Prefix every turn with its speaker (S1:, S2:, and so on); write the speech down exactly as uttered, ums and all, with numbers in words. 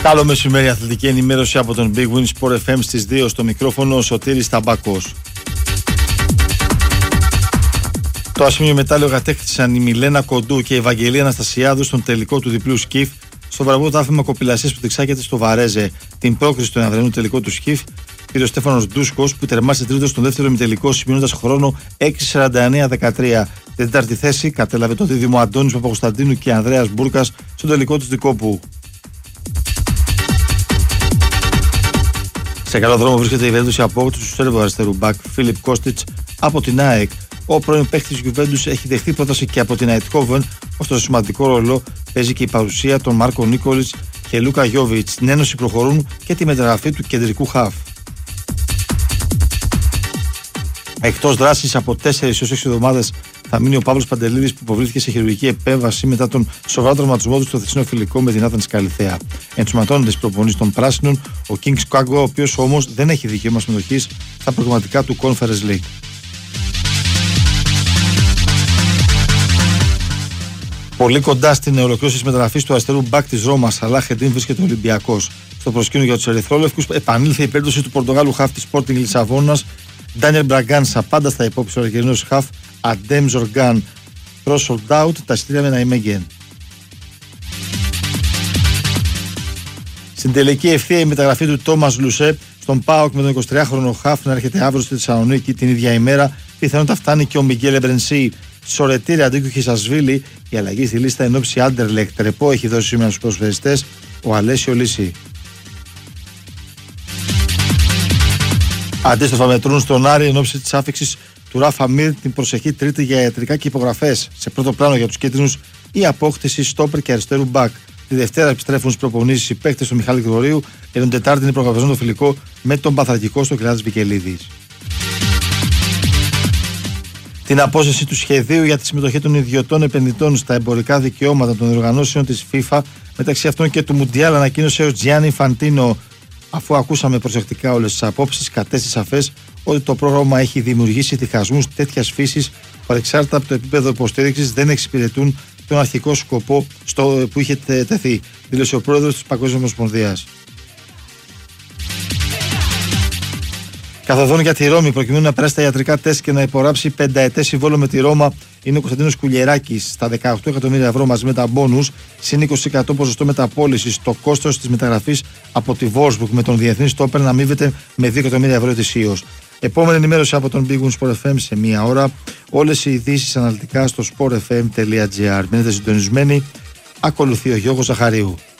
S1: Καλό μεσημέρι, αθλητική ενημέρωση από τον Big Win Sport εφ εμ στις δύο, στο μικρόφωνο ο Σωτήρης Ταμπάκος. Το ασήμιο μετάλλιο κατέκτησαν η Μιλένα Κοντού και η Ευαγγελία Αναστασιάδου στον τελικό του διπλού σκιφ στο βραβείο άθλημα κοπηλασίας που διεξάγεται στο Βαρέζε. Την πρόκριση του αυριανού τελικού του σκιφ πήρε ο Στέφανος Ντούσκος, που τερμάτισε τρίτος στον δεύτερο ημιτελικό, σημειώνοντας χρόνο έξι σαράντα εννέα δεκατρία. Την τέταρτη θέση κατέλαβε το δίδυμο Αντώνης Παπακοσταντίνου και Ανδρέας Μπούρκας στον τελικό του Δικόπου. Σε καλό δρόμο βρίσκεται η περίπτωση απόκτησης του Σέρβου αριστερού μπακ Φίλιπ Κόστιτς από την ΑΕΚ. Ο πρώην παίκτης Γιουβέντους έχει δεχτεί πρόταση και από την Αιτχόβεν, ωστόσο σημαντικό ρόλο παίζει και η παρουσία των Μάρκο Νίκολιτς και Λούκα Γιόβιτς. Στην ένωση προχωρούν και τη μεταγραφή του κεντρικού χαφ. Εκτός δράσης από τέσσερις έως έξι εβδομάδες θα μείνει ο Παύλος Παντελίδης, που υποβλήθηκε σε χειρουργική επέμβαση μετά τον σοβαρό τραυματισμό του στο χθεσινό φιλικό με την Άθενας Καλιθέα. Ενσωματώνεται στις προπονήσεις των Πράσινων ο Kings Kaggo, ο οποίος όμως δεν έχει δικαίωμα συμμετοχής στα προγραμματικά του Conference League. Πολύ κοντά στην ολοκλήρωση της μεταγραφής του αριστερού μπακ της Ρώμας, Σαλάχ Εντίν, βρίσκεται ο Ολυμπιακός. Στο προσκήνιο για τους Ερυθρόλευκους επανήλθε η περίπτωση του Πορτογάλου χαφ της Sporting Λισαβόνας, Ντάνιελ Μπραγκάνσα, πάντα στα υπόψη ο Αργεντινός χαφ Αντέμ Ζοργάν. Προς sold out, τα εισιτήρια με Ναϊμέγγεν. Στην τελική ευθεία η μεταγραφή του Τόμας Λουσέ στον ΠΑΟΚ, με τον εικοσιτριάχρονο χαφ να έρχεται αύριο στη Θεσσαλονίκη. Την ίδια ημέρα πιθανότατα φτάνει και ο Μιγγέλ Εμπρενσί. Σορετήρια αντίκου Χισασβίλη, η αλλαγή στη λίστα εν ώψη Άντερλεχτ. Ρεπό έχει δώσει σήμερα στους προσφερειστές ο Αλέσιο Λύση. Αντίστοιχα μετρούν στον Άρη εν ώψη της άφιξης του Ράφα Μίρ την προσεχή Τρίτη για ιατρικά και υπογραφές. Σε πρώτο πλάνο για τους κίτρινους η απόκτηση στόπερ και αριστερού μπακ. Τη Δευτέρα επιστρέφουν στις προπονήσεις οι παίκτες του Μιχάλη Γρηγορίου, ενώ την Τετάρτη είναι προγραμματισμένο το φιλικό με τον Παθρακικό στο Κυράδης Βικελίδης. Την απόσταση του σχεδίου για τη συμμετοχή των ιδιωτών επενδυτών στα εμπορικά δικαιώματα των διοργανώσεων της FIFA, μεταξύ αυτών και του Μουντιάλ, ανακοίνωσε ο Τζιάννι Φαντίνο. Αφού ακούσαμε προσεκτικά όλες τις απόψεις, κατέστη σαφές ότι το πρόγραμμα έχει δημιουργήσει διχασμούς τέτοιας φύσης που, ανεξάρτητα από το επίπεδο υποστήριξης, δεν εξυπηρετούν τον αρχικό σκοπό στο που είχε τεθεί, δήλωσε ο πρόεδρος της Παγκόσμιας Ομοσπονδίας. Καθοδόν για τη Ρώμη, προκειμένου να περάσει τα ιατρικά τεστ και να υπογράψει πενταετές συμβόλαιο με τη Ρώμα, είναι ο Κωνσταντίνος Κουλιεράκης. Στα δεκαοκτώ εκατομμύρια ευρώ μαζί με τα μπόνους, συν είκοσι τοις εκατό ποσοστό μεταπώλησης. Το κόστος της μεταγραφής από τη Wolfsburg με τον διεθνή στόπερ να αμείβεται με δύο εκατομμύρια ευρώ ετησίως. Επόμενη ενημέρωση από τον Big Win Sport εφ εμ σε μία ώρα. Όλες οι ειδήσεις αναλυτικά στο sport f m τελεία g r. Μείνετε συντονισμένοι. Ακολουθεί ο Γιώργος Ζαχαρίου.